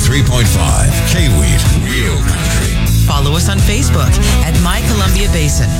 103.5 K-Weed, Real Country. Follow us on Facebook at My Columbia Basin.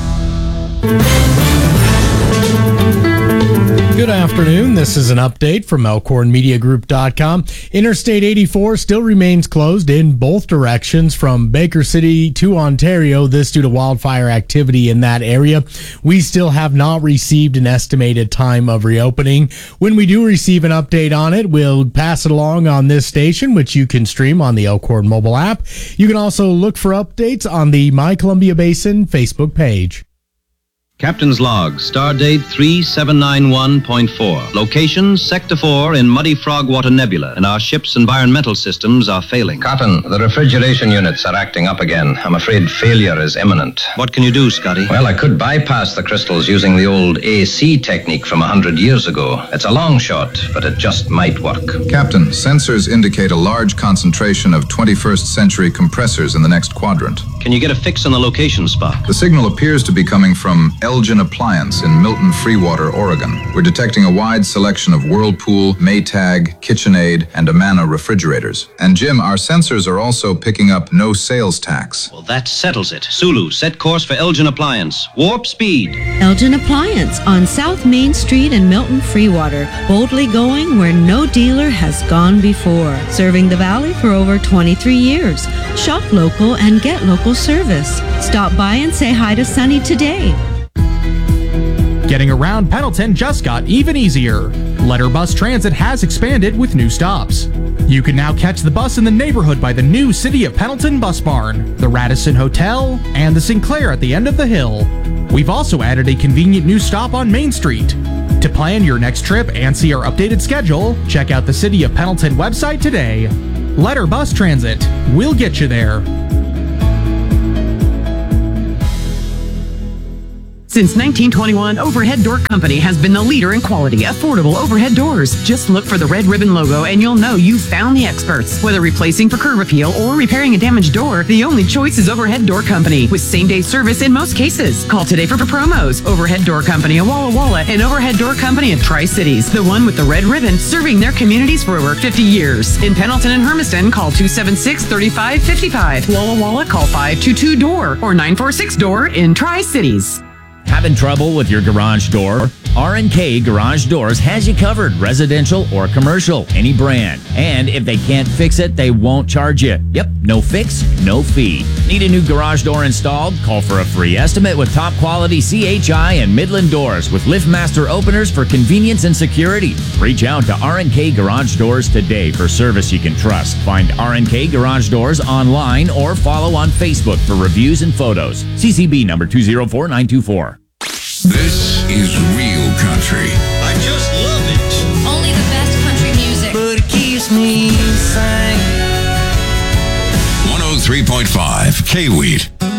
Good afternoon. This is an update from ElkhornMediaGroup.com. Interstate 84 still remains closed in both directions from Baker City to Ontario, this due to wildfire activity in that area. We still have not received an estimated time of reopening. When we do receive an update on it, we'll pass it along on this station, which you can stream on the Elkhorn mobile app. You can also look for updates on the My Columbia Basin Facebook page. Captain's log, star date 3791.4. Location, Sector 4 in Muddy Frogwater Nebula, and our ship's environmental systems are failing. Cotton, the refrigeration units are acting up again. I'm afraid failure is imminent. What can you do, Scotty? Well, I could bypass the crystals using the old AC technique from 100 years ago. It's a long shot, but it just might work. Captain, sensors indicate a large concentration of 21st century compressors in the next quadrant. Can you get a fix on the location spot? The signal appears to be coming from Elgin Appliance in Milton Freewater, Oregon. We're detecting a wide selection of Whirlpool, Maytag, KitchenAid, and Amana refrigerators. And Jim, our sensors are also picking up no sales tax. Well, that settles it. Sulu, set course for Elgin Appliance. Warp speed. Elgin Appliance on South Main Street in Milton Freewater. Boldly going where no dealer has gone before. Serving the Valley for over 23 years. Shop local and get local service. Stop by and say hi to Sunny today. Getting around Pendleton just got even easier. Letter Bus Transit has expanded with new stops. You can now catch the bus in the neighborhood by the new City of Pendleton Bus Barn, the Radisson Hotel, and the Sinclair at the end of the hill. We've also added a convenient new stop on Main Street. To plan your next trip and see our updated schedule, check out the City of Pendleton website today. Letter Bus Transit, we'll get you there. Since 1921, Overhead Door Company has been the leader in quality, affordable overhead doors. Just look for the red ribbon logo and you'll know you've found the experts. Whether replacing for curb appeal or repairing a damaged door, the only choice is Overhead Door Company, with same-day service in most cases. Call today for promos. Overhead Door Company of Walla Walla and Overhead Door Company of Tri-Cities, the one with the red ribbon, serving their communities for over 50 years. In Pendleton and Hermiston, call 276-3555. Walla Walla, call 522-DOOR or 946-DOOR in Tri-Cities. Having trouble with your garage door? R&K Garage Doors has you covered, residential or commercial, any brand. And if they can't fix it, they won't charge you. Yep, no fix, no fee. Need a new garage door installed? Call for a free estimate with top quality CHI and Midland doors with LiftMaster openers for convenience and security. Reach out to R&K Garage Doors today for service you can trust. Find R&K Garage Doors online or follow on Facebook for reviews and photos. CCB number 204924. This is Real Country. I just love it. Only the best country music. But it keeps me sane. 103.5 K-Weed.